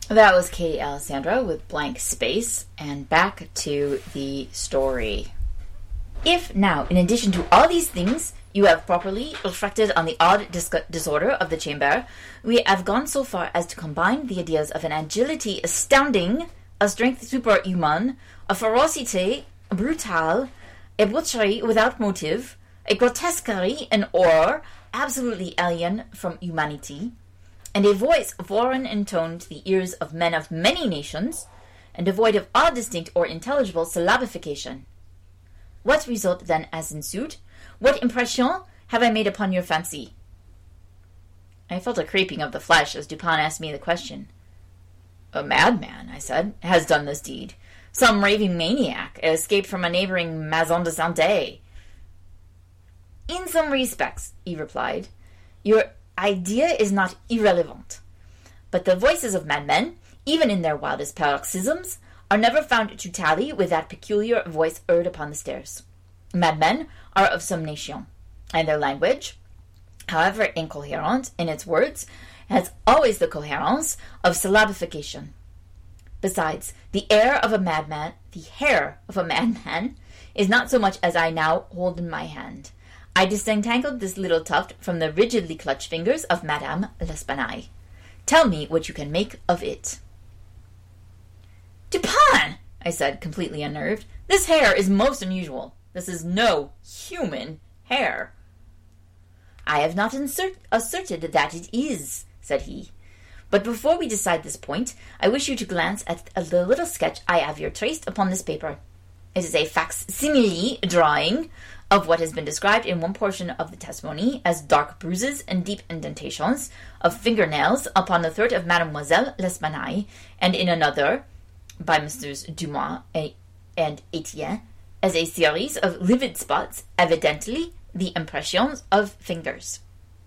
That was Katie Alessandro with Blank Space, and back to the story. If now, in addition to all these things, you have properly reflected on the odd disorder of the chamber, we have gone so far as to combine the ideas of an agility astounding, a strength superhuman, a ferocity brutale, a butchery without motive, a grotesquerie and horror absolutely alien from humanity, and a voice foreign in tone to the ears of men of many nations, and devoid of all distinct or intelligible syllabification. What result then has ensued? What impression have I made upon your fancy? I felt a creeping of the flesh as Dupin asked me the question. A madman, I said, has done this deed. Some raving maniac escaped from a neighboring maison de santé. In some respects, he replied, your idea is not irrelevant. But the voices of madmen, even in their wildest paroxysms, are never found to tally with that peculiar voice heard upon the stairs. Madmen are of some nation, and their language, however incoherent in its words, has always the coherence of syllabification. Besides, the hair of a madman is not so much as I now hold in my hand. I disentangled this little tuft from the rigidly clutched fingers of Madame L'Espanaye. Tell me what you can make of it. Dupin, I said, completely unnerved, this hair is most unusual. This is no human hair. I have not asserted that it is, said he. But before we decide this point, I wish you to glance at the little sketch I have here traced upon this paper. It is a facsimile drawing of what has been described in one portion of the testimony as dark bruises and deep indentations of fingernails upon the throat of Mademoiselle L'Espanaye, and in another, by Messrs. Dumas and Etienne, as a series of livid spots, evidently the impressions of fingers.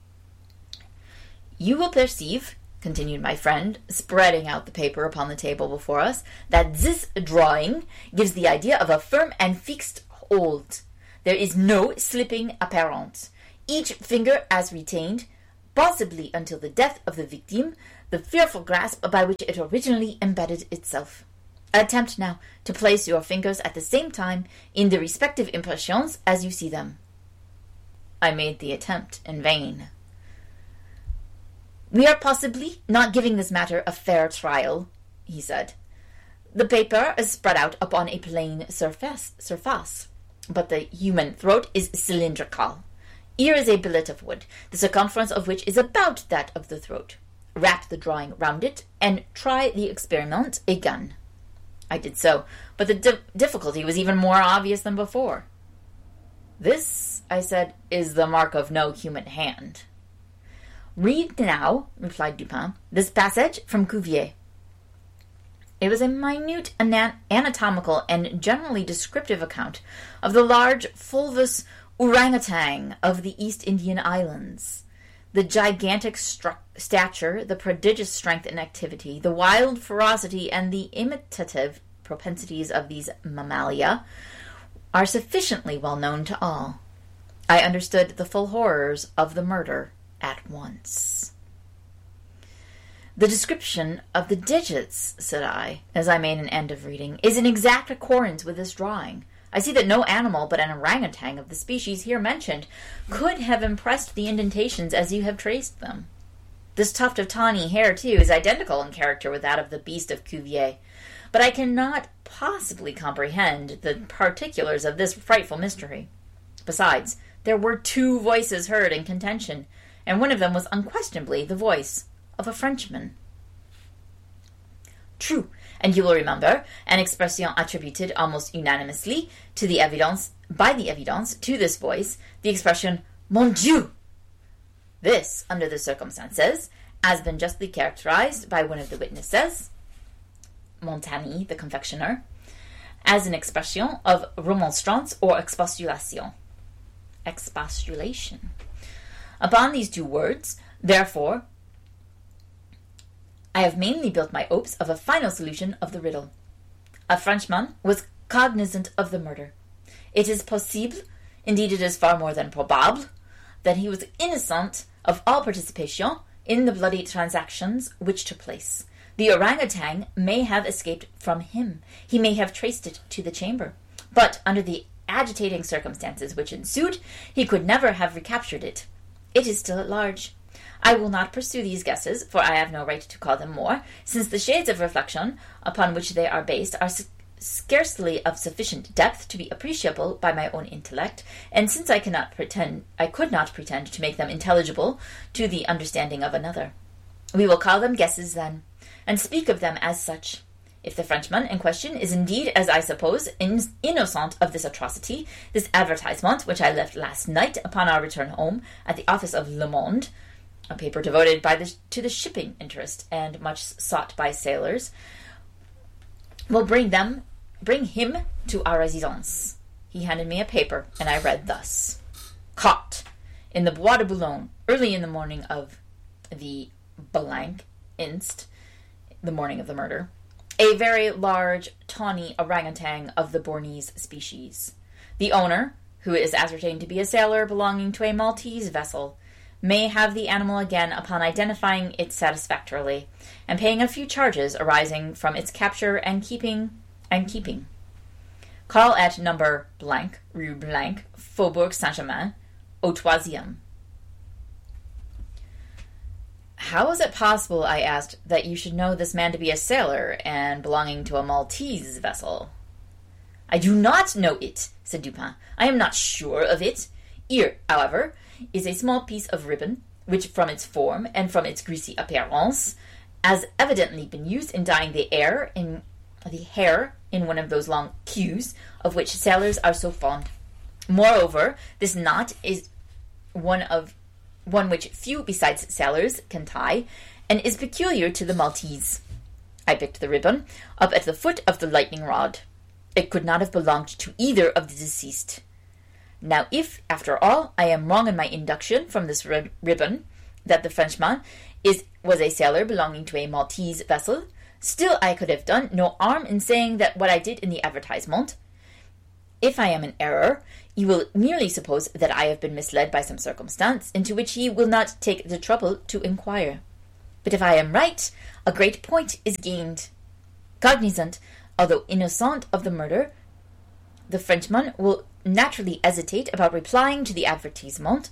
You will perceive, continued my friend, spreading out the paper upon the table before us, that this drawing gives the idea of a firm and fixed hold. There is no slipping apparent. Each finger has retained, possibly until the death of the victim, the fearful grasp by which it originally embedded itself. Attempt now to place your fingers at the same time in the respective impressions as you see them. I made the attempt in vain. We are possibly not giving this matter a fair trial, he said. The paper is spread out upon a plain surface, but the human throat is cylindrical. Here is a billet of wood, the circumference of which is about that of the throat. Wrap the drawing round it, and try the experiment again. I did so, but the difficulty was even more obvious than before. This, I said, is the mark of no human hand. Read now, replied Dupin, this passage from Cuvier. It was a minute anatomical and generally descriptive account of the large fulvous orangutan of the East Indian Islands. The gigantic stature, the prodigious strength and activity, the wild ferocity, and the imitative propensities of these mammalia are sufficiently well known to all. I understood the full horrors of the murder at once. The description of the digits, said I, as I made an end of reading, is in exact accordance with this drawing. I see that no animal but an orangutan of the species here mentioned could have impressed the indentations as you have traced them. This tuft of tawny hair, too, is identical in character with that of the beast of Cuvier, but I cannot possibly comprehend the particulars of this frightful mystery. Besides, there were 2 voices heard in contention, and one of them was unquestionably the voice of a Frenchman. True, and you will remember an expression attributed almost unanimously to the evidence to this voice, the expression "Mon Dieu!" This, under the circumstances, has been justly characterized by one of the witnesses, Montagny, the confectioner, as an expression of remonstrance or expostulation. Upon these 2 words, therefore, I have mainly built my hopes of a final solution of the riddle. A Frenchman was cognizant of the murder. It is possible, indeed it is far more than probable, that he was innocent of all participation in the bloody transactions which took place. The orangutan may have escaped from him. He may have traced it to the chamber. But under the agitating circumstances which ensued, he could never have recaptured it. It is still at large. I will not pursue these guesses, for I have no right to call them more, since the shades of reflection upon which they are based are scarcely of sufficient depth to be appreciable by my own intellect, and since I could not pretend to make them intelligible to the understanding of another. We will call them guesses, then, and speak of them as such. If the Frenchman in question is indeed, as I suppose, innocent of this atrocity, this advertisement, which I left last night upon our return home at the office of Le Monde, a paper devoted to the shipping interest and much sought by sailors, will bring him to our residence. He handed me a paper, and I read thus: Caught in the Bois de Boulogne, early in the morning of the blank inst, the morning of the murder, a very large, tawny orangutan of the Bornese species. The owner, who is ascertained to be a sailor belonging to a Maltese vessel, may have the animal again upon identifying it satisfactorily, and paying a few charges arising from its capture and keeping. Call at number blank, Rue Blank, Faubourg Saint-Germain, au troisième. How is it possible, I asked, that you should know this man to be a sailor and belonging to a Maltese vessel? I do not know it, said Dupin. I am not sure of it. Here, however, is a small piece of ribbon, which from its form and from its greasy appearance has evidently been used in dyeing the hair in one of those long queues of which sailors are so fond. Moreover, this knot is one which few besides sailors can tie, and is peculiar to the Maltese. I picked the ribbon up at the foot of the lightning rod. It could not have belonged to either of the deceased. Now, if, after all, I am wrong in my induction from this ribbon that the Frenchman was a sailor belonging to a Maltese vessel, still I could have done no harm in saying that what I did in the advertisement. If I am in error, you will merely suppose that I have been misled by some circumstance into which ye will not take the trouble to inquire. But if I am right, a great point is gained. Cognizant, although innocent of the murder, the Frenchman will naturally hesitate about replying to the advertisement,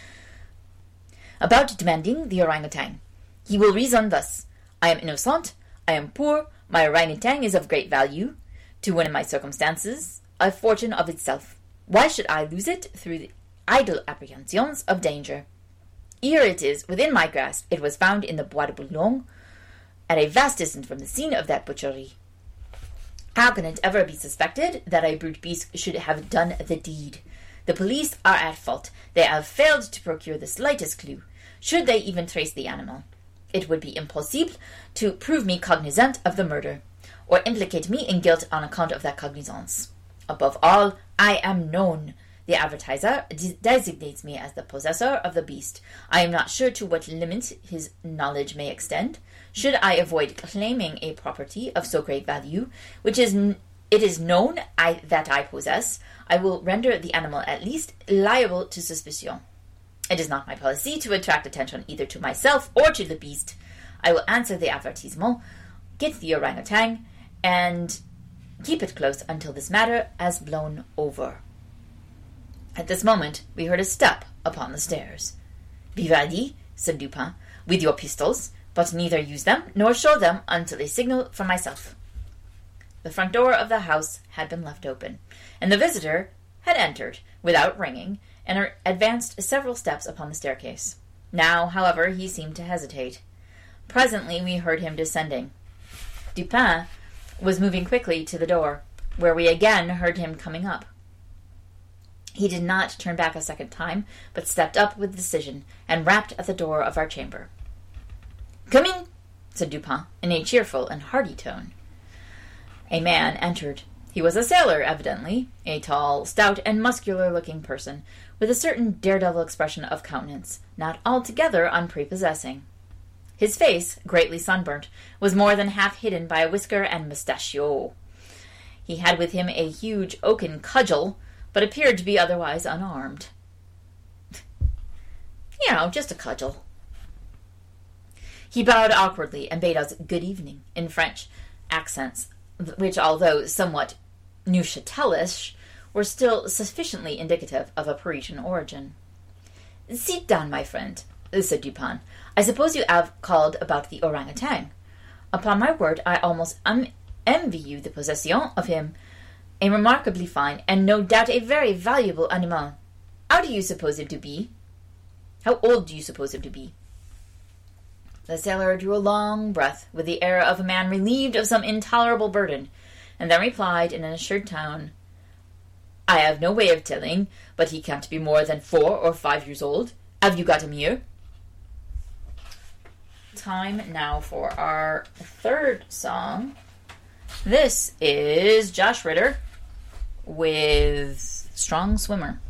about demanding the orangutan. He will reason thus: I am innocent, I am poor, my orangutan is of great value, to one in my circumstances, a fortune of itself. Why should I lose it through the idle apprehensions of danger? Here it is, within my grasp. It was found in the Bois de Boulogne, at a vast distance from the scene of that butchery. How can it ever be suspected that a brute beast should have done the deed? The police are at fault. They have failed to procure the slightest clue. Should they even trace the animal, it would be impossible to prove me cognizant of the murder, or implicate me in guilt on account of that cognizance. Above all, I am known. The advertiser designates me as the possessor of the beast. I am not sure to what limit his knowledge may extend. Should I avoid claiming a property of so great value, which it is known that I possess, I will render the animal at least liable to suspicion. It is not my policy to attract attention either to myself or to the beast. I will answer the advertisement, get the orangutan, and keep it close until this matter has blown over. At this moment, we heard a step upon the stairs. Vivaldi, said Dupin, with your pistols, but neither use them nor show them until a signal from myself. The front door of the house had been left open, and the visitor had entered without ringing, and advanced several steps upon the staircase. Now, however, he seemed to hesitate. Presently we heard him descending. Dupin was moving quickly to the door, where we again heard him coming up. He did not turn back a second time, but stepped up with decision, and rapped at the door of our chamber. "Come in," said Dupin, in a cheerful and hearty tone. A man entered. He was a sailor, evidently, a tall, stout, and muscular-looking person, with a certain daredevil expression of countenance, not altogether unprepossessing. His face, greatly sunburnt, was more than half hidden by a whisker and mustachio. He had with him a huge oaken cudgel, but appeared to be otherwise unarmed. Just a cudgel. He bowed awkwardly and bade us good evening in French accents, which, although somewhat Neuchâtelish, were still sufficiently indicative of a Parisian origin. "Sit down, my friend," said Dupin. "I suppose you have called about the orangutan. Upon my word, I almost envy you the possession of him. A remarkably fine, and no doubt a very valuable animal. How do you suppose him to be? How old do you suppose him to be?" The sailor drew a long breath, with the air of a man relieved of some intolerable burden, and then replied in an assured tone, "I have no way of telling, but he can't be more than 4 or 5 years old. Have you got him here?" Time now for our third song. This is Josh Ritter with Strong Swimmer.